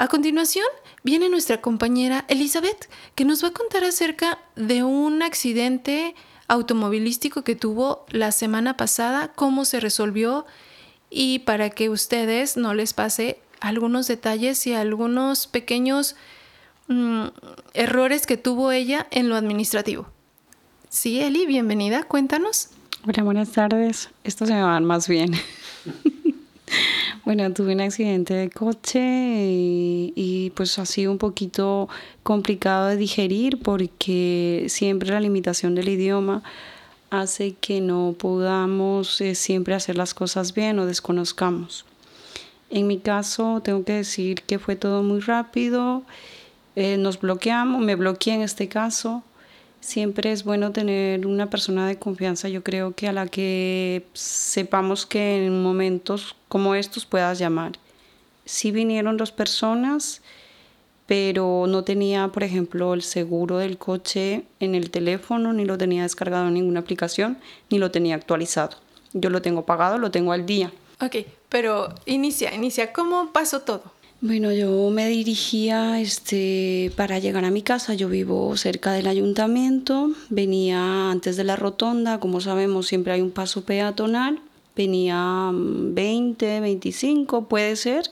A continuación, viene nuestra compañera Elizabeth, que nos va a contar acerca de un accidente automovilístico que tuvo la semana pasada, cómo se resolvió y para que ustedes no les pase algunos detalles y algunos pequeños errores que tuvo ella en lo administrativo. Sí, Eli, bienvenida, cuéntanos. Hola, buenas tardes. Estos se me van más bien. Bueno, tuve un accidente de coche y pues ha sido un poquito complicado de digerir porque siempre la limitación del idioma hace que no podamos siempre hacer las cosas bien o desconozcamos. En mi caso tengo que decir que fue todo muy rápido, nos bloqueamos, me bloqueé en este caso. Siempre es bueno tener una persona de confianza, yo creo que a la que sepamos que en momentos como estos puedas llamar. Sí vinieron 2 personas, pero no tenía, por ejemplo, el seguro del coche en el teléfono, ni lo tenía descargado en ninguna aplicación, ni lo tenía actualizado. Yo lo tengo pagado, lo tengo al día. Ok, pero inicia, ¿cómo pasó todo? Bueno, yo me dirigía para llegar a mi casa. Yo vivo cerca del ayuntamiento, venía antes de la rotonda, como sabemos siempre hay un paso peatonal, venía 20, 25, puede ser.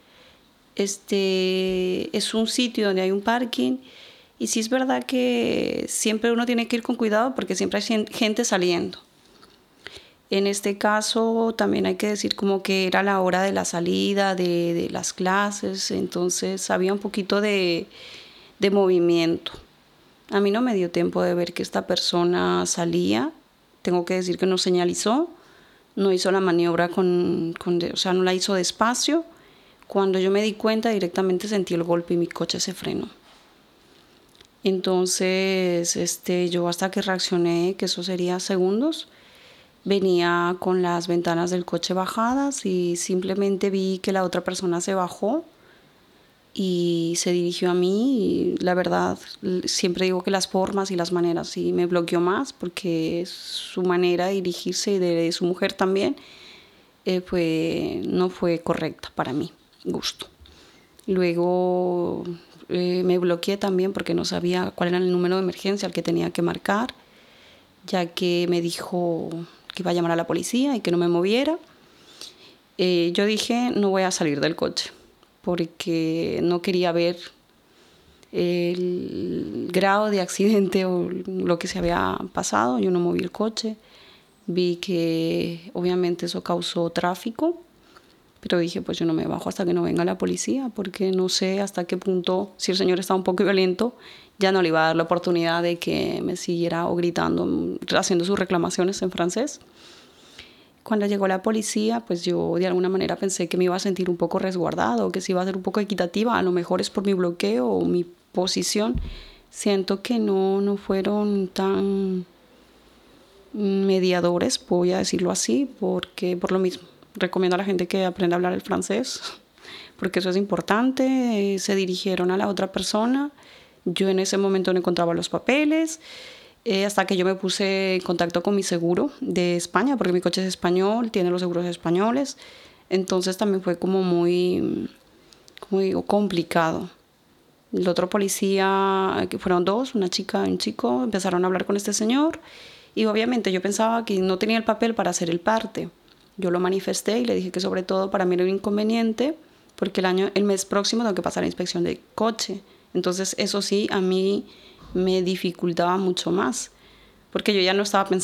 Es un sitio donde hay un parking y sí es verdad que siempre uno tiene que ir con cuidado porque siempre hay gente saliendo. En este caso también hay que decir como que era la hora de la salida de las clases, entonces había un poquito de movimiento. A mí no me dio tiempo de ver que esta persona salía, tengo que decir que no señalizó, no hizo la maniobra o sea, no la hizo despacio. Cuando yo me di cuenta directamente sentí el golpe y mi coche se frenó. Entonces yo hasta que reaccioné, que eso sería segundos, venía con las ventanas del coche bajadas y simplemente vi que la otra persona se bajó y se dirigió a mí. Y la verdad, siempre digo que las formas y las maneras sí me bloqueó más porque su manera de dirigirse y de su mujer también no fue correcta para mi gusto. Luego me bloqueé también porque no sabía cuál era el número de emergencia al que tenía que marcar, ya que me dijo que iba a llamar a la policía y que no me moviera. Yo dije, no voy a salir del coche porque no quería ver el grado de accidente o lo que se había pasado. Yo no moví el coche, vi que obviamente eso causó tráfico, pero dije, pues yo no me bajo hasta que no venga la policía porque no sé hasta qué punto, si el señor estaba un poco violento, ya no le iba a dar la oportunidad de que me siguiera o gritando, haciendo sus reclamaciones en francés. Cuando llegó la policía, pues yo de alguna manera pensé que me iba a sentir un poco resguardado, que se iba a ser un poco equitativa. A lo mejor es por mi bloqueo o mi posición. Siento que no fueron tan mediadores, voy a decirlo así, porque por lo mismo recomiendo a la gente que aprenda a hablar el francés, porque eso es importante. Se dirigieron a la otra persona. Yo en ese momento no encontraba los papeles. Hasta que yo me puse en contacto con mi seguro de España, porque mi coche es español, tiene los seguros españoles. Entonces también fue como muy, como digo, complicado. El otro policía, que fueron 2, una chica y un chico, empezaron a hablar con este señor y obviamente yo pensaba que no tenía el papel para hacer el parte. Yo lo manifesté y le dije que sobre todo para mí era un inconveniente porque el mes próximo tengo que pasar la inspección de coche. Entonces eso sí, a mí me dificultaba mucho más, porque yo ya no estaba pensando